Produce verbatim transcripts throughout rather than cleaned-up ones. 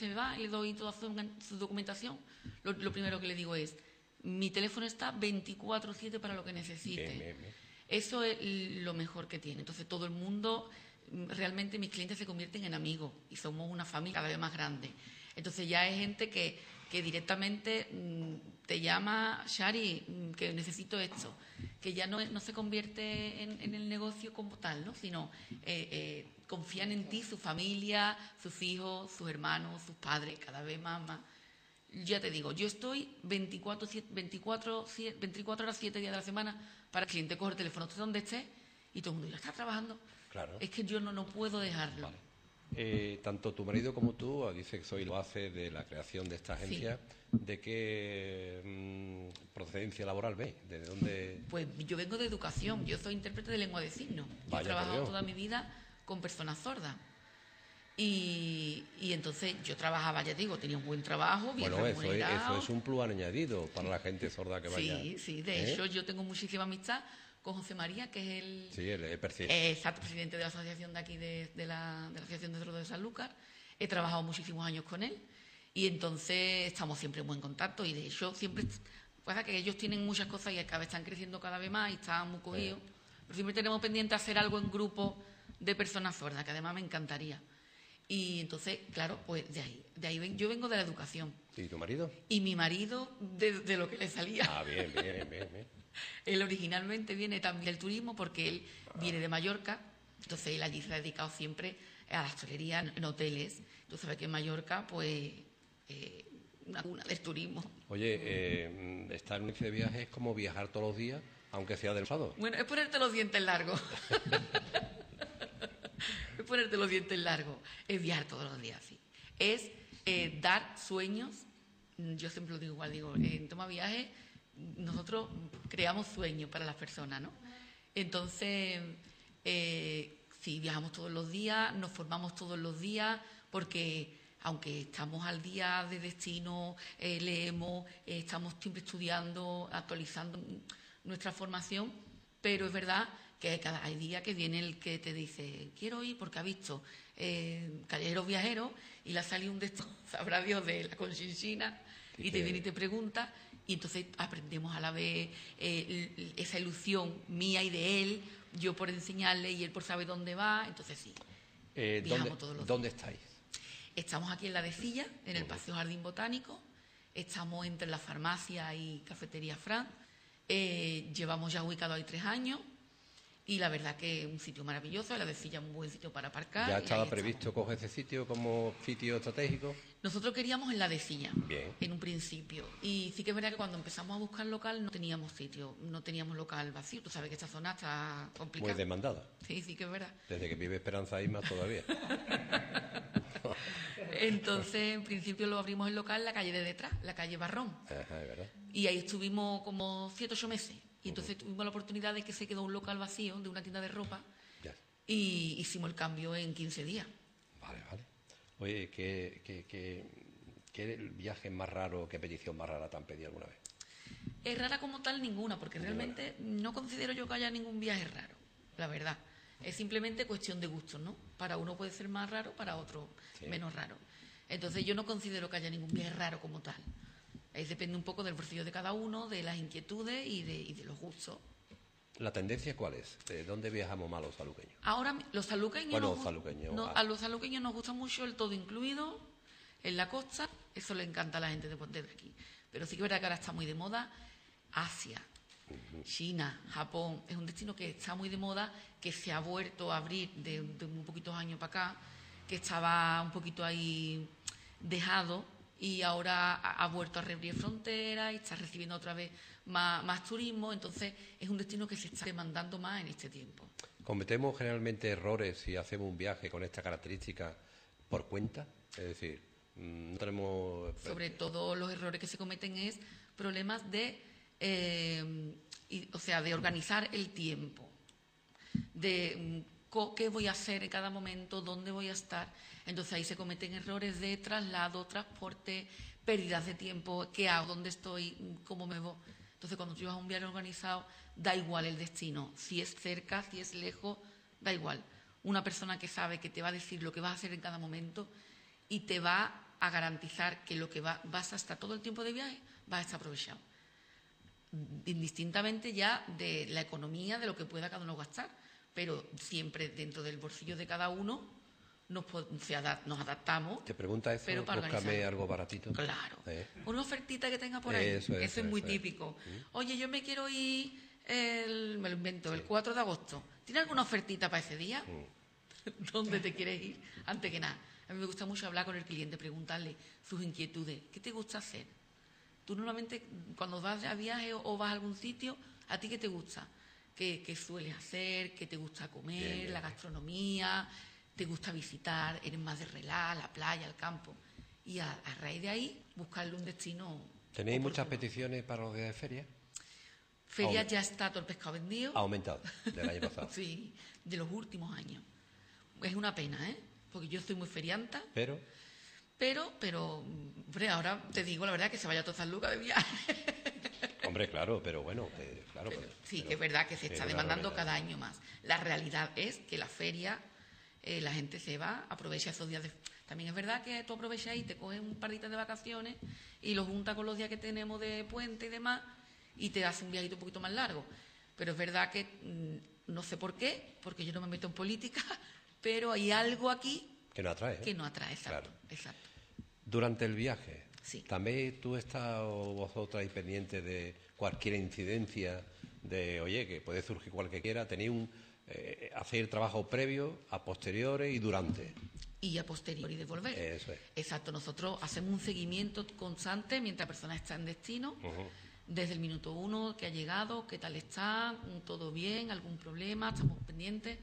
se me va y le doy toda su, su documentación, lo, lo primero que le digo es, mi teléfono está veinticuatro siete para lo que necesite. Bien, bien, bien. Eso es lo mejor que tiene. Entonces todo el mundo, realmente mis clientes se convierten en amigos y somos una familia cada vez más grande. Entonces ya hay gente que, que directamente mmm, te llama, Shari, mmm, que necesito esto, que ya no, no se convierte en, en el negocio como tal, ¿no? Sino eh, eh, confían en ti, su familia, sus hijos, sus hermanos, sus padres, cada vez más, más. Ya te digo, yo estoy veinticuatro, veinticuatro, veinticuatro horas, siete días de la semana para que el cliente coja el teléfono, esté donde esté, y todo el mundo, ¿ya está trabajando? Claro. Es que yo no, no puedo dejarlo. Vale. Eh, tanto tu marido como tú, dice que soy lo hace de la creación de esta agencia. Sí. ¿De qué mmm, procedencia laboral ve? ¿De dónde? Pues yo vengo de educación, yo soy intérprete de lengua de signos. Yo Vaya, he trabajado toda mi vida con personas sordas. Y, y entonces yo trabajaba, ya digo, tenía un buen trabajo, bien bueno, eso es, remunerado. eso es un plus añadido para la gente sorda que vaya. Sí, sí, de ¿Eh? hecho yo tengo muchísima amistad con José María, que es el, sí, el, el eh, exacto, presidente de la asociación de aquí, de, de, la, de la Asociación de Sordos de Sanlúcar. He trabajado muchísimos años con él y entonces estamos siempre en buen contacto y de hecho siempre, pasa que ellos tienen muchas cosas y cada vez están creciendo cada vez más y están muy cogidos. Sí. Pero siempre tenemos pendiente hacer algo en grupo de personas sordas, que además me encantaría. Y entonces, claro, pues de ahí, de ahí ven, yo vengo de la educación. ¿Y tu marido? Y mi marido, de, de lo que le salía. Ah, bien, bien, bien, bien. Él originalmente viene también del turismo porque él ah. viene de Mallorca, entonces él allí se ha dedicado siempre a la hostelería en, en hoteles. Tú sabes que en Mallorca, pues, eh, una cuna del turismo. Oye, eh, estar en un de viaje es como viajar todos los días, aunque sea del sábado. Bueno, es ponerte los dientes largos. Es ponerte los dientes largos, es viajar todos los días, sí. Es eh, dar sueños, yo siempre lo digo igual, digo, en Toma Viajes nosotros creamos sueños para las personas, ¿no? Entonces, eh, sí, viajamos todos los días, nos formamos todos los días, porque aunque estamos al día de destino, eh, leemos, eh, estamos siempre estudiando, actualizando nuestra formación, pero es verdad que cada hay día que viene el que te dice quiero ir porque ha visto eh, Callejeros Viajeros y le ha salido un de estos, sabrá Dios, de la Conchinchina y, y te viene y te pregunta y entonces aprendemos a la vez eh, esa ilusión mía y de él, yo por enseñarle y él por saber dónde va, entonces sí, eh, viajamos ¿dónde, todos los ¿Dónde días. estáis? Estamos aquí en la Decilla, en el Paseo Jardín Botánico, estamos entre la farmacia y Cafetería Fran, eh, llevamos ya ubicado ahí tres años. Y la verdad que es un sitio maravilloso, la Decilla es un buen sitio para aparcar. ¿Ya estaba previsto coger ese sitio como sitio estratégico? Nosotros queríamos en la Decilla, bien, en un principio. Y sí que es verdad que cuando empezamos a buscar local no teníamos sitio, no teníamos local vacío. Tú sabes que esta zona está complicada. Muy demandada. Sí, sí que es verdad. Desde que vive Esperanza ahí más todavía. Entonces, en principio lo abrimos el local en la calle de detrás, la calle Barrón. Ajá, es verdad. Y ahí estuvimos como siete, ocho meses. Y entonces tuvimos la oportunidad de que se quedó un local vacío de una tienda de ropa ya. Y hicimos el cambio en quince días. Vale, vale. Oye, ¿qué, qué, qué, qué viaje más raro, qué petición más rara te han pedido alguna vez? Es rara como tal ninguna, porque ninguna. Realmente no considero yo que haya ningún viaje raro, la verdad. Es simplemente cuestión de gustos, ¿no? Para uno puede ser más raro, para otro sí. menos raro. Entonces yo no considero que haya ningún viaje raro como tal. Ahí depende un poco del bolsillo de cada uno, de las inquietudes y de, y de los gustos. ¿La tendencia cuál es? ¿De dónde viajamos más los saluqueños? Ahora, los saluqueños, bueno, nos, saluqueños no, ah. a los saluqueños nos gusta mucho el todo incluido en la costa. Eso le encanta a la gente de, de aquí. Pero sí que es verdad que ahora está muy de moda Asia, uh-huh. China, Japón. Es un destino que está muy de moda, que se ha vuelto a abrir de, de un poquitos años para acá, que estaba un poquito ahí dejado. Y ahora ha vuelto a reabrir fronteras y está recibiendo otra vez más, más turismo, entonces es un destino que se está demandando más en este tiempo. ¿Cometemos generalmente errores si hacemos un viaje con esta característica por cuenta? Es decir, no tenemos... Sobre todo los errores que se cometen es problemas de, eh, y, o sea, de organizar el tiempo, de... qué voy a hacer en cada momento, dónde voy a estar. Entonces ahí se cometen errores de traslado, transporte, pérdidas de tiempo, qué hago, dónde estoy, cómo me voy. Entonces cuando tú llevas un viaje organizado, da igual el destino, si es cerca, si es lejos, da igual. Una persona que sabe que te va a decir lo que vas a hacer en cada momento y te va a garantizar que lo que va, vas a estar todo el tiempo de viaje, vas a estar aprovechado. Indistintamente ya de la economía, de lo que pueda cada uno gastar, pero siempre dentro del bolsillo de cada uno nos, se adap, nos adaptamos. Te pregunta eso, pero para búscame algo baratito. Claro, ¿Eh? Una ofertita que tenga por ahí, eso, eso, eso es muy eso típico. Es. Oye, yo me quiero ir, el, me lo invento, sí. el cuatro de agosto. ¿Tiene alguna ofertita para ese día? Mm. ¿Dónde te quieres ir? Antes que nada, a mí me gusta mucho hablar con el cliente, preguntarle sus inquietudes. ¿Qué te gusta hacer? Tú normalmente cuando vas a viaje o vas a algún sitio, ¿a ti qué te gusta? ¿Qué, qué sueles hacer? ¿Qué te gusta comer? Bien, bien. La gastronomía, ¿te gusta visitar? ¿Eres más de relax, la playa, el campo? Y a, a raíz de ahí, buscarle un destino. ¿Tenéis oportuno. muchas peticiones para los días de feria? Feria Aument- ya está todo el pescado vendido. Ha aumentado del año pasado. Sí, de los últimos años. Es una pena, ¿eh? Porque yo soy muy ferianta. Pero... Pero, pero, hombre, ahora te digo la verdad que se vaya toda San Lucas de viaje. Hombre, claro, pero bueno, eh, claro. Pero, pero, sí, pero, que es verdad que se está demandando realidad. cada año más. La realidad es que la feria, eh, la gente se va, aprovecha esos días de... También es verdad que tú aprovechas y te coges un par de días de vacaciones y lo juntas con los días que tenemos de puente y demás y te hace un viajito un poquito más largo. Pero es verdad que, mmm, no sé por qué, porque yo no me meto en política, pero hay algo aquí que no atrae. ¿eh? Que no atrae, exacto. Claro. exacto. Durante el viaje, sí. ¿también tú estás o vosotras ahí pendiente de cualquier incidencia, de, oye, que puede surgir cualquier quiera? ¿Tenéis un, eh, hacer trabajo previo, a posteriores y durante? Y a posteriori de volver. Eso es. Exacto, nosotros hacemos un seguimiento constante mientras la persona está en destino, Uh-huh. desde el minuto uno que ha llegado, qué tal está, todo bien, algún problema, estamos pendientes.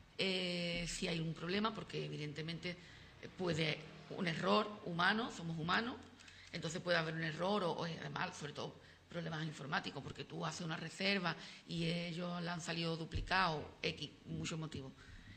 Eh, si hay un problema, porque evidentemente puede un error humano, somos humanos, entonces puede haber un error o, o además, sobre todo, problemas informáticos, porque tú haces una reserva y ellos la han salido duplicados, X, muchos motivos.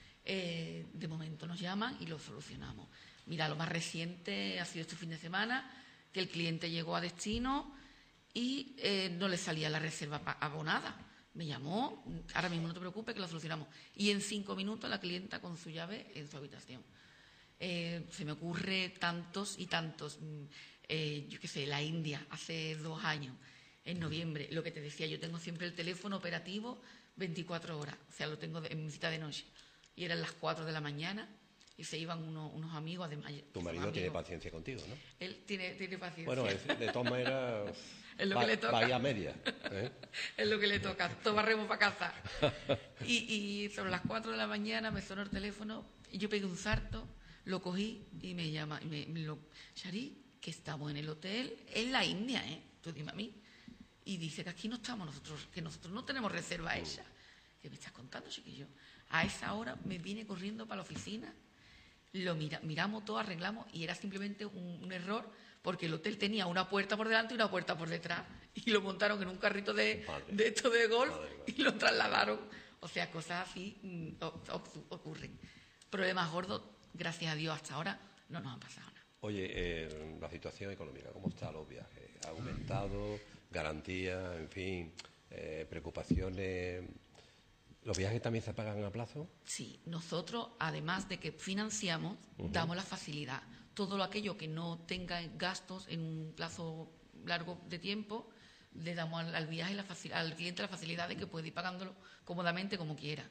Eh, de momento nos llaman y lo solucionamos. Mira, lo más reciente ha sido este fin de semana, que el cliente llegó a destino y eh, no le salía la reserva abonada. Me llamó, ahora mismo no te preocupes que lo solucionamos. Y en cinco minutos la clienta con su llave en su habitación. Eh, se me ocurre tantos y tantos. Eh, yo qué sé, la India, hace dos años, en noviembre, lo que te decía, yo tengo siempre el teléfono operativo veinticuatro horas, o sea, lo tengo de, en visita de noche. Y eran las cuatro de la mañana y se iban uno, unos amigos, además... Tu marido amigos. tiene paciencia contigo, ¿no? Él tiene, tiene paciencia. Bueno, es, de todas maneras... es lo va, que le toca. Vaya media. ¿eh? Es lo que le toca. Todos barremos para casa. Y, y sobre las cuatro de la mañana me sonó el teléfono y yo pegué un salto, lo cogí y me llama... Y me, me lo, Shari, que estamos en el hotel en la India, ¿eh? Tú dime a mí. Y dice que aquí no estamos nosotros, que nosotros no tenemos reserva hecha. ¿Qué me estás contando, chiquillo? A esa hora me vine corriendo para la oficina, lo mira, miramos todo, arreglamos y era simplemente un, un error porque el hotel tenía una puerta por delante y una puerta por detrás y lo montaron en un carrito de, de esto de golf y lo trasladaron. O sea, cosas así mm, ocurren. Problemas gordos, gracias a Dios, hasta ahora no nos han pasado nada. Oye, eh, la situación económica, ¿cómo está los viajes? ¿Ha aumentado? ¿Garantía? En fin, eh, preocupaciones... ¿Los viajes también se pagan a plazo? Sí, nosotros, además de que financiamos, uh-huh. damos la facilidad. Todo lo aquello que no tenga gastos en un plazo largo de tiempo, le damos al, al viaje, la facil- al cliente la facilidad de que puede ir pagándolo cómodamente como quiera.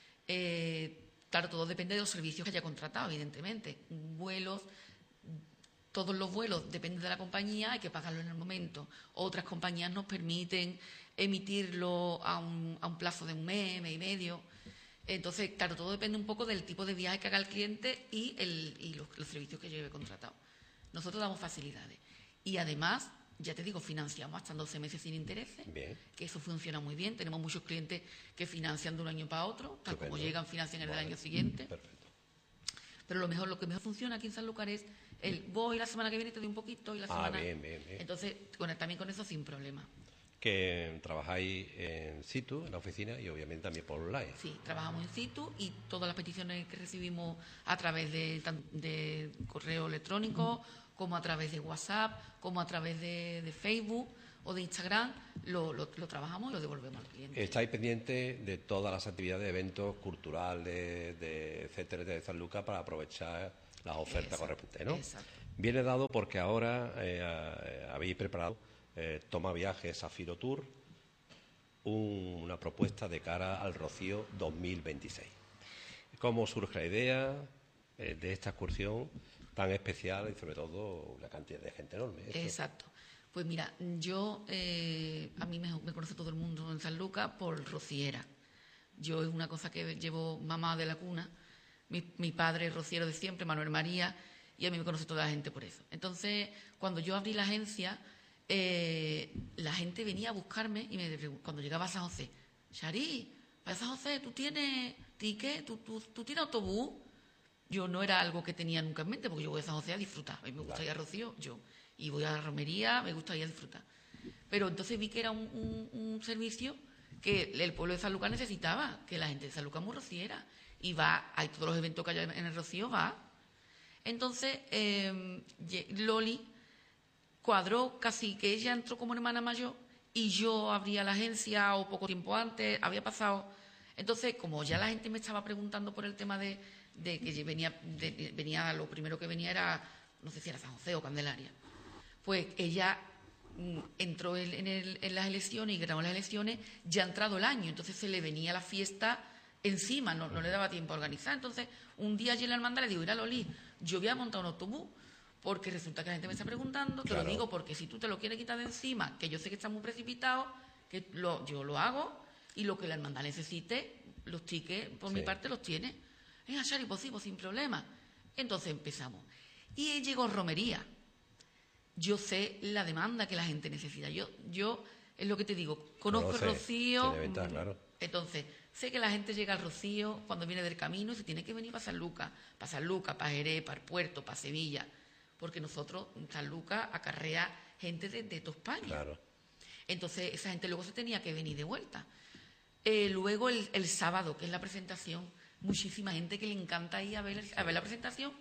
Eh, claro, todo depende de los servicios que haya contratado, evidentemente. Vuelos, todos los vuelos dependen de la compañía, hay que pagarlo en el momento. Otras compañías nos permiten emitirlo a un, a un plazo de un mes, mes y medio. Entonces, claro, todo depende un poco del tipo de viaje que haga el cliente y, el, y los, los servicios que lleve contratado. Nosotros damos facilidades. Y además, ya te digo, financiamos hasta doce meses sin intereses, bien. Que eso funciona muy bien. Tenemos muchos clientes que financian de un año para otro, tal Estupendo. como llegan, financian el vale. del año siguiente. Perfecto. Pero lo mejor, lo que mejor funciona aquí en Sanlúcar es el voy la semana que viene te doy un poquito y la ah, semana... bien, bien, bien. Entonces, con, también con eso sin problema. Que trabajáis en situ, en la oficina y obviamente también por online. Sí, trabajamos in situ y todas las peticiones que recibimos a través de, de correo electrónico, como a través de WhatsApp, como a través de, de Facebook o de Instagram, lo, lo, lo trabajamos y lo devolvemos al cliente. Estáis pendientes de todas las actividades, eventos culturales, de, etcétera, de Sanlúcar para aprovechar las ofertas Exacto, correspondientes, ¿no? Exacto. Viene dado porque ahora eh, habéis preparado eh, Toma Viajes Zafiro Tour, un, una propuesta de cara al Rocío dos mil veintiséis. ¿Cómo surge la idea eh, de esta excursión tan especial y sobre todo la cantidad de gente enorme? Esto... Exacto. Pues mira, yo, eh, a mí me, me conoce todo el mundo en San Lucas por rociera. Yo es una cosa que llevo mamá de la cuna. Mi, mi padre es rociero de siempre, Manuel María, y a mí me conoce toda la gente por eso. Entonces, cuando yo abrí la agencia, eh, la gente venía a buscarme y me cuando llegaba a San José, Charí, para San José, ¿tú tienes ticket? ¿Tú, tú, ¿Tú tienes autobús? Yo no era algo que tenía nunca en mente, porque yo voy a San José a disfrutar. A mí me gusta ir a Rocío, yo. Y voy a la romería, me gusta ir a disfrutar. Pero entonces vi que era un, un, un servicio que el pueblo de San Lucas necesitaba, que la gente de San Lucas es muy rociera. Y va, hay todos los eventos que hay en el Rocío, va. Entonces, eh, Loli cuadró casi que ella entró como hermana mayor y yo abría la agencia o poco tiempo antes, había pasado. Entonces, como ya la gente me estaba preguntando por el tema de, de que venía, de, venía, lo primero que venía era, no sé si era San José o Candelaria, pues ella mm, entró en, en, el, en las elecciones y ganó las elecciones, ya ha entrado el año, entonces se le venía la fiesta encima, no, no le daba tiempo a organizar. Entonces, un día allí en la hermandad le digo, mira Loli, yo voy a montar un autobús, porque resulta que la gente me está preguntando, te claro. Lo digo porque si tú te lo quieres quitar de encima, que yo sé que está muy precipitado, que lo, yo lo hago, y lo que la hermandad necesite, los tickets, por sí. Mi parte, los tiene. Venga, Chari, pues sí, pues sin problema. Entonces empezamos. Y llegó romería. Yo sé la demanda que la gente necesita. Yo, yo es lo que te digo, conozco no el Rocío. Venta, claro. Entonces, sé que la gente llega al Rocío cuando viene del camino y se tiene que venir para San Lucas, para San Lucas, para Jerez, para el puerto, para Sevilla, porque nosotros, San Lucas, acarrea gente de, de toda España. Claro. Entonces, esa gente luego se tenía que venir de vuelta. Eh, luego, el, el sábado, que es la presentación, muchísima gente que le encanta ir a ver, a ver la presentación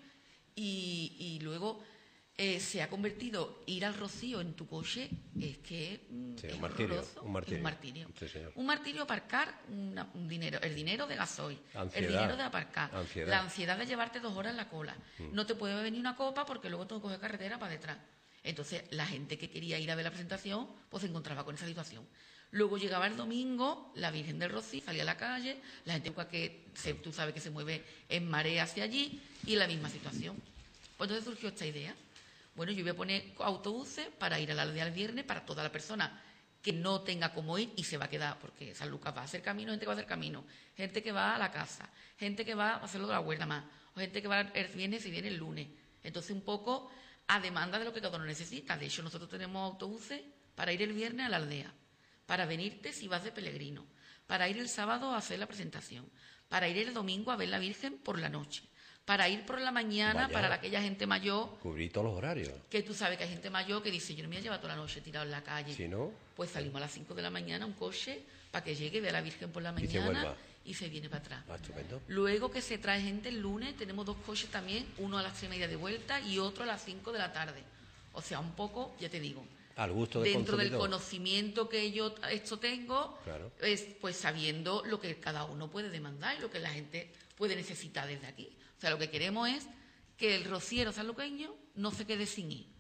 y, y luego... Eh, se ha convertido ir al Rocío en tu coche, es que sí, es un, martirio, un martirio. Un martirio. Sí, un martirio aparcar una, un dinero, el dinero de gasoil, ansiedad, el dinero de aparcar, ansiedad. La ansiedad de llevarte dos horas en la cola. Mm. No te puede venir una copa porque luego tengo que coger carretera para detrás. Entonces, la gente que quería ir a ver la presentación, pues se encontraba con esa situación. Luego llegaba el domingo, la Virgen del Rocío salía a la calle, la gente que se, tú sabes que se mueve en marea hacia allí, y la misma situación. Pues entonces surgió esta idea. Bueno, yo voy a poner autobuses para ir a la aldea el viernes para toda la persona que no tenga cómo ir y se va a quedar, porque San Lucas va a hacer camino, gente que va a hacer camino, gente que va a la casa, gente que va a hacerlo de la huerta más, o gente que va el viernes y viene el lunes. Entonces, un poco a demanda de lo que cada uno necesita. De hecho, nosotros tenemos autobuses para ir el viernes a la aldea, para venirte si vas de peregrino, para ir el sábado a hacer la presentación, para ir el domingo a ver la Virgen por la noche, para ir por la mañana, Vaya. Para aquella gente mayor... Cubrir todos los horarios. Que tú sabes que hay gente mayor que dice, yo no me voy a llevar toda la noche tirado en la calle. Si no... Pues salimos a las cinco de la mañana, un coche, para que llegue, vea a la Virgen por la mañana y se, y se viene para atrás. Ah, estupendo. Luego que se trae gente el lunes, tenemos dos coches también, uno a las tres y media de vuelta y otro a las cinco de la tarde. O sea, un poco, ya te digo... Al gusto del dentro consumidor. Del conocimiento que yo esto tengo, claro. es, pues sabiendo lo que cada uno puede demandar y lo que la gente puede necesitar desde aquí. O sea, lo que queremos es que el rociero sanluqueño no se quede sin ir.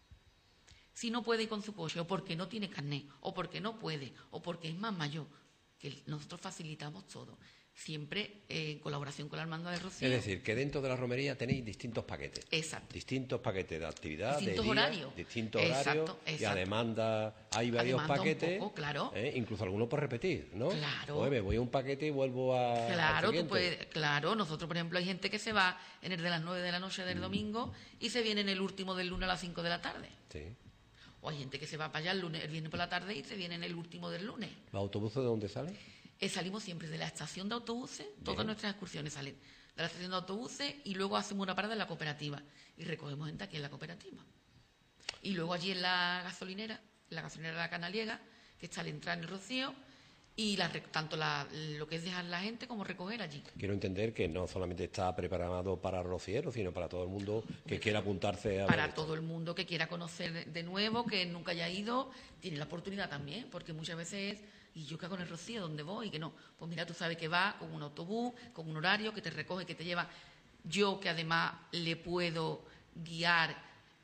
Si no puede ir con su coche, o porque no tiene carnet, o porque no puede, o porque es más mayor, que nosotros facilitamos todo. Siempre eh, en colaboración con la Hermandad del Rocío. Es decir, que dentro de la romería tenéis distintos paquetes. Exacto. Distintos paquetes de actividad, distintos de día, horarios. Distintos exacto, horarios. Exacto. Y a demanda hay varios demanda paquetes. Un poco, claro. ¿eh? Incluso algunos por repetir, ¿no? Claro. Pues me voy a un paquete y vuelvo a. Claro, tú puedes, claro. Nosotros, por ejemplo, hay gente que se va en el de las nueve de la noche del mm. domingo y se viene en el último del lunes a las cinco de la tarde. Sí. O hay gente que se va para allá el lunes, el viernes por la tarde y se viene en el último del lunes. ¿Los autobuses de dónde salen? Eh, salimos siempre de la estación de autobuses, Bien. Todas nuestras excursiones salen de la estación de autobuses y luego hacemos una parada en la cooperativa y recogemos gente aquí en la cooperativa. Y luego allí en la gasolinera, en la gasolinera de la Canaliega, que está al entrar en el Rocío, y la, tanto la, lo que es dejar la gente como recoger allí. Quiero entender que no solamente está preparado para rocieros, sino para todo el mundo que Porque quiera apuntarse a... Para todo el mundo que quiera conocer de nuevo, que nunca haya ido, tiene la oportunidad también, porque muchas veces... ¿Y yo qué hago en el Rocío? ¿Dónde voy? Y que no. Pues mira, tú sabes que va con un autobús, con un horario, que te recoge, que te lleva. Yo que además le puedo guiar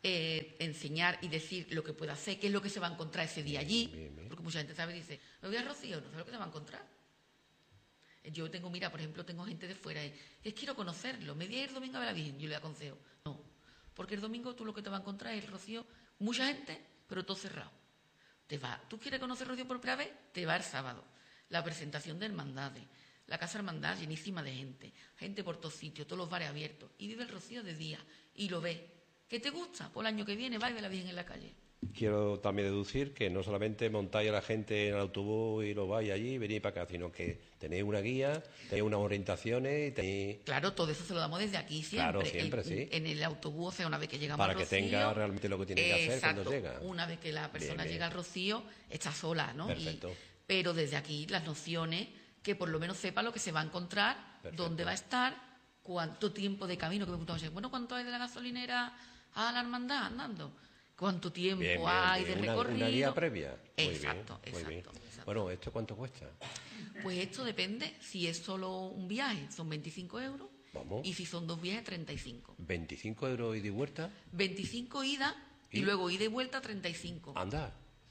eh, enseñar y decir lo que puede hacer, qué es lo que se va a encontrar ese día allí, bien, bien. porque mucha gente sabe y dice, me voy a Rocío, no sé lo que se va a encontrar. Yo tengo, mira, por ejemplo, tengo gente de fuera y es quiero conocerlo, me voy a ir el domingo a ver a la Virgen, yo le aconsejo, no, porque el domingo tú lo que te vas a encontrar es el Rocío, mucha gente, pero todo cerrado. Te va, ¿tú quieres conocer Rocío por primera vez? Te va el sábado. La presentación de hermandades, la casa hermandad llenísima de gente, gente por todos sitios, todos los bares abiertos, y vive el Rocío de día, y lo ves. ¿Qué te gusta? Pues el año que viene va y ve a la Virgen en la calle. Quiero también deducir que no solamente montáis a la gente en el autobús y lo vais allí y venís para acá, sino que tenéis una guía, tenéis unas orientaciones y tenéis... Claro, todo eso se lo damos desde aquí siempre. Claro, siempre, el, sí. En el autobús, o sea, una vez que llegamos Para al que Rocío... tenga realmente lo que tiene que hacer exacto, cuando llega. Una vez que la persona Bien, bien. llega al Rocío, está sola, ¿no? Perfecto. Y, pero desde aquí las nociones, que por lo menos sepa lo que se va a encontrar, Perfecto. dónde va a estar, cuánto tiempo de camino, que me preguntamos, bueno, ¿cuánto hay de la gasolinera a la hermandad andando? ¿Cuánto tiempo Bien, bien, hay bien. de Una- recorrido? Una, guía previa. Muy Exacto, bien, muy bien. exacto, exacto. Bueno, ¿esto cuánto cuesta? Pues esto depende, si es solo un viaje son veinticinco euros Vamos. y si son dos viajes treinta y cinco. ¿veinticinco euros ida y vuelta? veinticinco ida y, ¿Y? luego ida y vuelta treinta y cinco. Anda,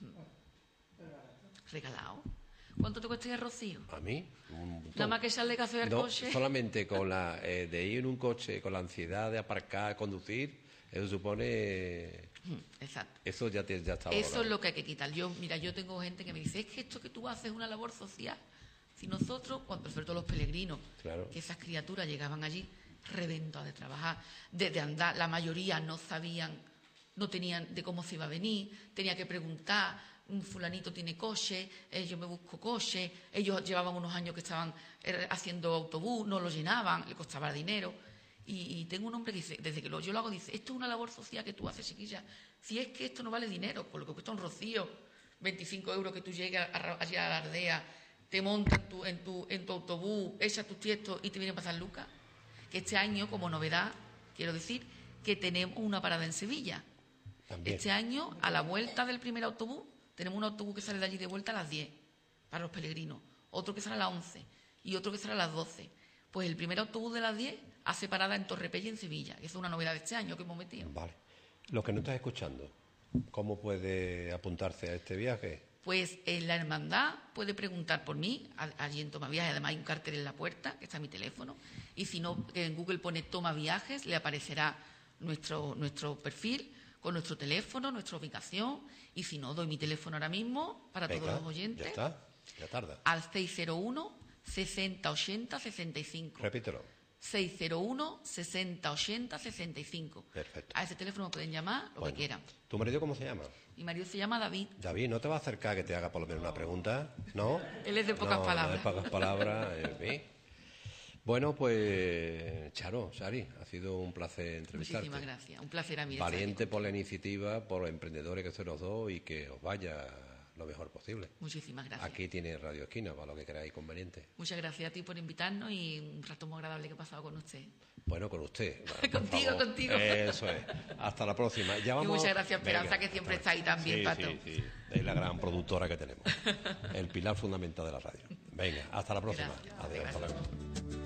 Regalado. ¿Cuánto te cuesta ir a Rocío? a mí. Un montón. Nada más que echarle café al No, coche. solamente con la eh, de ir en un coche, con la ansiedad de aparcar, conducir, eso supone... Mm, Exacto. Eso ya, te, ya está Eso valorado. es lo que hay que quitar. Yo, mira, yo tengo gente que me dice, es que esto que tú haces es una labor social. Si nosotros, cuando sobre todo los peregrinos, Claro. que esas criaturas llegaban allí reventadas de trabajar, de, de andar, la mayoría no sabían, no tenían de cómo se iba a venir, tenía que preguntar, un fulanito tiene coche, eh, yo me busco coche, ellos llevaban unos años que estaban eh, haciendo autobús, no lo llenaban, le costaba dinero. Y, y tengo un hombre que dice, desde que lo, yo lo hago, dice, esto es una labor social que tú haces, chiquilla. Si es que esto no vale dinero, por lo que cuesta un Rocío, veinticinco euros que tú llegas a, a, allí a la aldea, te montas en tu, en tu, en tu autobús, echas tus tiestos y te vienen a pasar lucas. Que este año, como novedad, quiero decir, que tenemos una parada en Sevilla. También. Este año, a la vuelta del primer autobús, tenemos un autobús que sale de allí de vuelta a las diez, para los peregrinos, otro que sale a las once y otro que sale a las doce. Pues el primer autobús de las diez hace parada en Torrepella y en Sevilla, que es una novedad de este año que hemos metido. Vale. Los que no estás escuchando, ¿cómo puede apuntarse a este viaje? Pues en la hermandad puede preguntar por mí, a- allí en Toma Viajes, además hay un cartel en la puerta, que está mi teléfono, y si no, en Google pone Toma Viajes, le aparecerá nuestro, nuestro perfil, con nuestro teléfono, nuestra ubicación, y si no, doy mi teléfono ahora mismo para Venga, todos los oyentes, ya está, ya tarda. al seis cero uno, sesenta, ochenta, sesenta y cinco. Repítelo. seis cero uno, sesenta, ochenta, sesenta y cinco. Perfecto. A ese teléfono me pueden llamar lo Bueno, que quieran. ¿tu marido cómo se llama? Mi marido se llama David. David, ¿no te va a acercar que te haga por lo menos una pregunta? ¿No? Él es de pocas No, palabras. No, de pocas palabras, en fin. Bueno, pues, Charo, Sari, ha sido un placer entrevistarte. Muchísimas gracias. Un placer a mí. estar Valiente aquí por la contigo. iniciativa, por los emprendedores que sois los dos y que os vaya lo mejor posible. Muchísimas gracias. Aquí tiene Radio Esquina, para lo que queráis conveniente. Muchas gracias a ti por invitarnos y un rato muy agradable que he pasado con usted. Bueno, con usted. por Contigo, favor. contigo. Eso es. Hasta la próxima. Ya Y vamos... muchas gracias, Esperanza, Venga, que siempre hasta- está ahí también, sí, Pato. Sí, sí, es la gran productora que tenemos. El pilar fundamental de la radio. Venga, hasta la próxima. Gracias. Adiós, hasta luego.